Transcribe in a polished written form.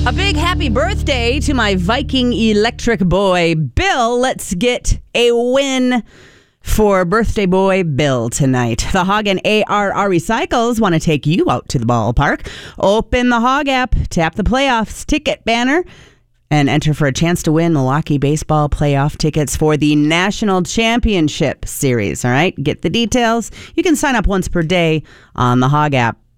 A big happy birthday to my Viking electric boy, Bill. Let's get a win for birthday boy Bill tonight. The Hog and ARR Recycles want to take you out to the ballpark. Open the Hog app, tap the playoffs ticket banner, and enter for a chance to win Milwaukee baseball playoff tickets for the National Championship Series. All right, get the details. You can sign up once per day on the Hog app.